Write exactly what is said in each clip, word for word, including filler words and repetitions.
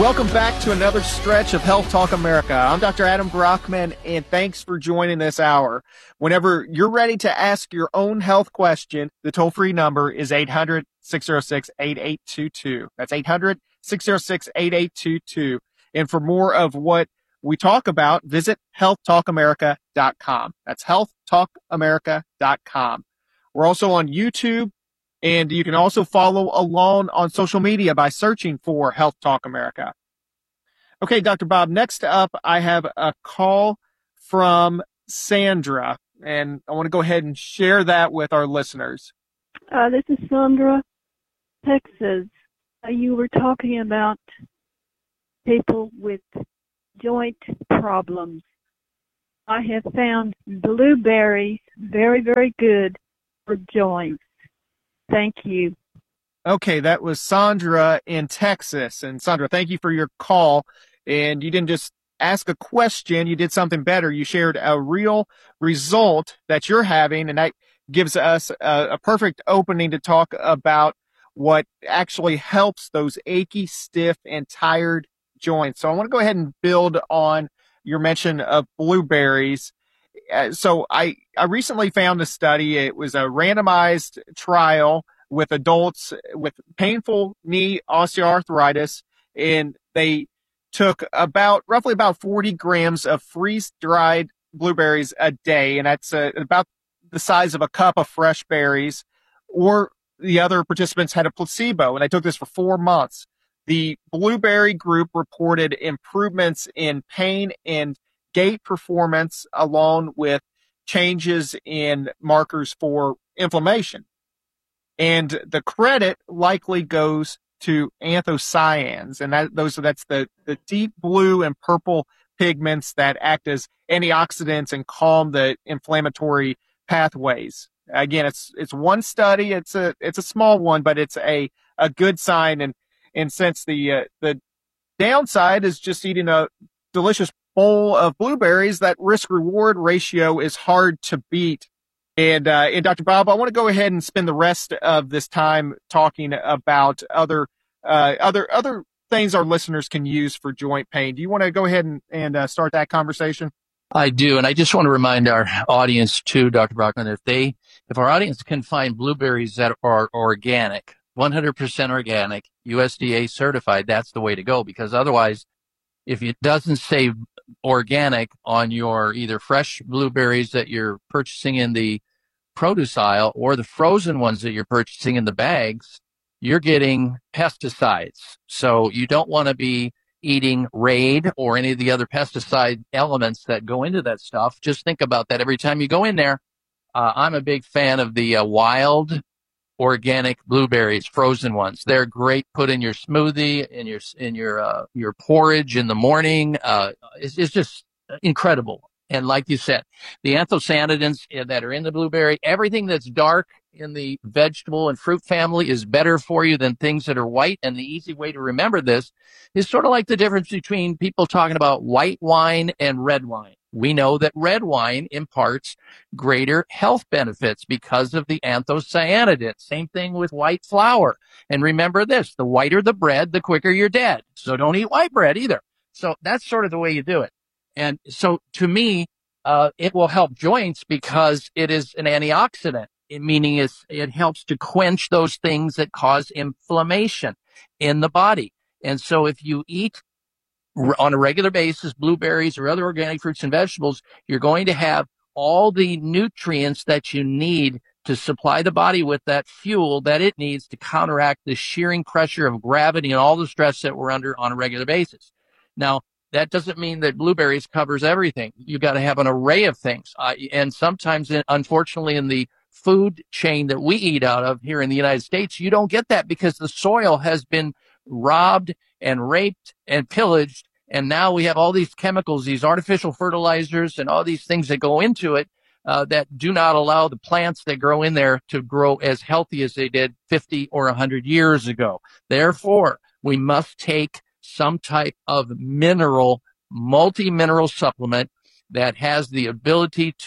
Welcome back to another stretch of Health Talk America. I'm Doctor Adam Brockman, and thanks for joining this hour. Whenever you're ready to ask your own health question, the toll-free number is eight hundred, six oh six, eight eight two two. That's eight hundred, six oh six, eight eight two two. And for more of what we talk about, visit health talk america dot com. That's health talk america dot com. We're also on YouTube, and you can also follow along on social media by searching for Health Talk America. Okay, Doctor Bob, next up, I have a call from Sandra, and I want to go ahead and share that with our listeners. Uh, this is Sandra, Texas. Uh, you were talking about people with joint problems. I have found blueberries very, very good for joints. Thank you. Okay, that was Sandra in Texas. And Sandra, thank you for your call. And you didn't just ask a question, you did something better. You shared a real result that you're having, and that gives us a, a perfect opening to talk about what actually helps those achy, stiff, and tired joints. So I want to go ahead and build on your mention of blueberries. Uh, so I, I recently found a study. It was a randomized trial with adults with painful knee osteoarthritis, and they took about roughly about forty grams of freeze-dried blueberries a day, and that's uh, about the size of a cup of fresh berries. Or the other participants had a placebo, and they took this for four months. The blueberry group reported improvements in pain and gait performance, along with changes in markers for inflammation. And the credit likely goes to anthocyanins, and that those that's the, the deep blue and purple pigments that act as antioxidants and calm the inflammatory pathways. Again, it's it's one study, it's a it's a small one, but it's a, a good sign. And and since the uh, the downside is just eating a delicious bowl of blueberries, that risk-reward ratio is hard to beat. And, uh, and Doctor Bob, I want to go ahead and spend the rest of this time talking about other, uh, other, other things our listeners can use for joint pain. Do you want to go ahead and, and uh, start that conversation? I do. And I just want to remind our audience too, Doctor Brockman, if they, if our audience can find blueberries that are organic, one hundred percent organic, U S D A certified, that's the way to go. Because otherwise, if it doesn't say organic on your either fresh blueberries that you're purchasing in the produce aisle or the frozen ones that you're purchasing in the bags, you're getting pesticides. So you don't want to be eating Raid or any of the other pesticide elements that go into that stuff. Just think about that every time you go in there. Uh, I'm a big fan of the uh, wild organic blueberries, frozen ones. They're great. Put in your smoothie, in your in your uh, your porridge in the morning. Uh, it's, it's just incredible. And like you said, the anthocyanins that are in the blueberry, everything that's dark in the vegetable and fruit family is better for you than things that are white. And the easy way to remember this is sort of like the difference between people talking about white wine and red wine. We know that red wine imparts greater health benefits because of the anthocyanidins. Same thing with white flour. And remember this, the whiter the bread, the quicker you're dead. So don't eat white bread either. So that's sort of the way you do it. And so to me, uh, it will help joints because it is an antioxidant, meaning it's, it helps to quench those things that cause inflammation in the body. And so if you eat on a regular basis, blueberries or other organic fruits and vegetables, you're going to have all the nutrients that you need to supply the body with that fuel that it needs to counteract the shearing pressure of gravity and all the stress that we're under on a regular basis. Now, that doesn't mean that blueberries covers everything. You got to have an array of things. Uh, and sometimes, unfortunately, in the food chain that we eat out of here in the United States, you don't get that because the soil has been robbed and raped and pillaged. And now we have all these chemicals, these artificial fertilizers and all these things that go into it uh, that do not allow the plants that grow in there to grow as healthy as they did fifty or one hundred years ago. Therefore, we must take some type of mineral, multi-mineral supplement that has the ability to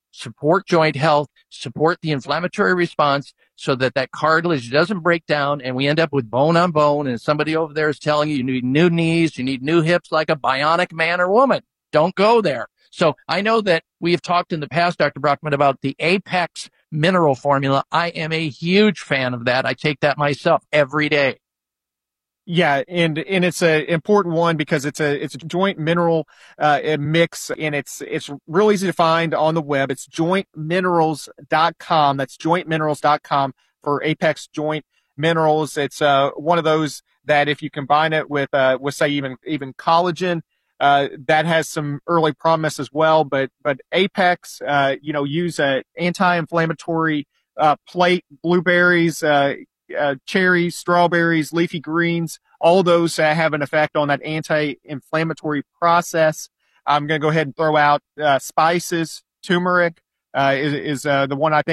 support joint health, support the inflammatory response so that that cartilage doesn't break down and we end up with bone on bone and somebody over there is telling you you need new knees, you need new hips like a bionic man or woman. Don't go there. So I know that we have talked in the past, Doctor Brockman, about the Apex mineral formula. I am a huge fan of that. I take that myself every day. Yeah, and and it's a important one because it's a it's a joint mineral uh, mix, and it's it's real easy to find on the web. It's joint minerals dot com. That's joint minerals dot com for Apex Joint Minerals. It's uh one of those that if you combine it with uh with say even even collagen, uh that has some early promise as well. But but Apex, uh you know, use a anti-inflammatory uh plate, blueberries, uh Uh, cherries, strawberries, leafy greens, all those uh, have an effect on that anti-inflammatory process. I'm going to go ahead and throw out uh, spices. Turmeric uh, is, is uh, the one I think